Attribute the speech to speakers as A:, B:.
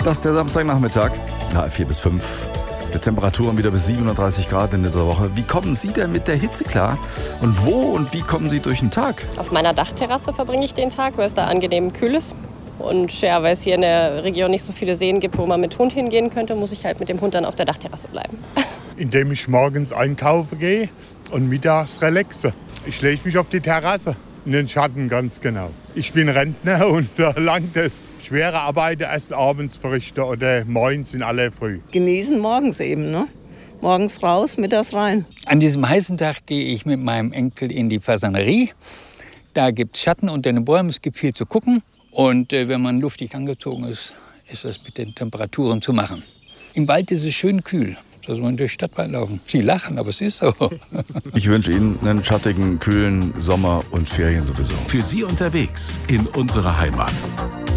A: Das ist der Samstagnachmittag. 4 bis 5. Die Temperaturen wieder bis 37 Grad in dieser Woche. Wie kommen Sie denn mit der Hitze klar? Und wo und wie kommen Sie durch den Tag?
B: Auf meiner Dachterrasse verbringe ich den Tag, weil es da angenehm kühl ist. Und ja, weil es hier in der Region nicht so viele Seen gibt, wo man mit Hund hingehen könnte, muss ich halt mit dem Hund dann auf der Dachterrasse bleiben.
C: Indem ich morgens einkaufen gehe und mittags relaxe. Ich lege mich auf die Terrasse, in den Schatten ganz genau. Ich bin Rentner und da langt es. Schwere Arbeit erst abends verrichte oder morgens in aller Früh.
D: Genießen morgens eben, ne? Morgens raus, mittags rein.
E: An diesem heißen Tag gehe ich mit meinem Enkel in die Fasanerie. Da gibt es Schatten unter den Bäumen, es gibt viel zu gucken. Und wenn man luftig angezogen ist, ist das mit den Temperaturen zu machen. Im Wald ist es schön kühl. Da soll man durch den Stadtwald laufen. Sie lachen, aber es ist so.
A: Ich wünsche Ihnen einen schattigen, kühlen Sommer und Ferien sowieso.
F: Für Sie unterwegs in unserer Heimat.